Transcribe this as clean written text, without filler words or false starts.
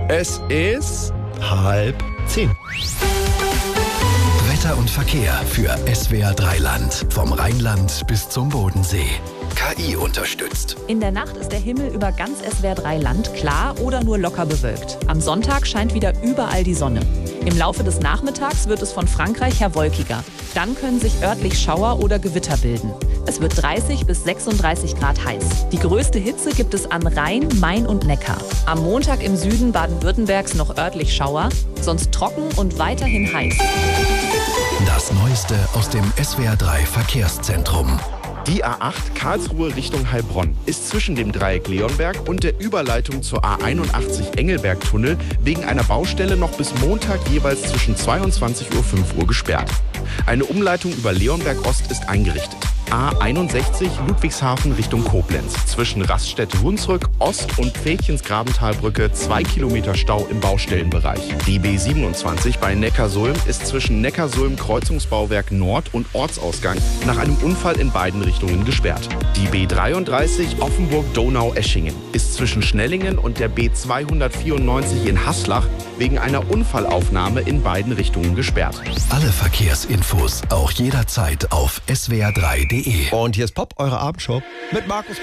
Es ist 9:30. Wetter und Verkehr für SWR3 Land. Vom Rheinland bis zum Bodensee. KI unterstützt. In der Nacht ist der Himmel über ganz SWR3 Land klar oder nur locker bewölkt. Am Sonntag scheint wieder überall die Sonne. Im Laufe des Nachmittags wird es von Frankreich her wolkiger. Dann können sich örtlich Schauer oder Gewitter bilden. Es wird 30 bis 36 Grad heiß. Die größte Hitze gibt es an Rhein, Main und Neckar. Am Montag im Süden Baden-Württembergs noch örtlich Schauer, sonst trocken und weiterhin heiß. Das Neueste aus dem SWR3 Verkehrszentrum. die A8 Karlsruhe Richtung Heilbronn ist zwischen dem Dreieck Leonberg und der Überleitung zur A81 Engelberg-Tunnel wegen einer Baustelle noch bis Montag jeweils zwischen 22 Uhr und 5 Uhr gesperrt. Eine Umleitung über Leonberg Ost ist eingerichtet. A61 Ludwigshafen Richtung Koblenz. Zwischen Raststätte-Hunsrück, Ost- und Pfädchens-Grabentalbrücke 2 Kilometer Stau im Baustellenbereich. Die B27 bei Neckarsulm ist zwischen Neckarsulm Kreuzungsbauwerk Nord und Ortsausgang nach einem Unfall in beiden Richtungen gesperrt. Die B33 Offenburg-Donau-Eschingen ist zwischen Schnellingen und der B294 in Haslach wegen einer Unfallaufnahme in beiden Richtungen gesperrt. Alle Verkehrsinfos auch jederzeit auf swr3.de. Und hier ist Pop, eure Abendshow mit Markus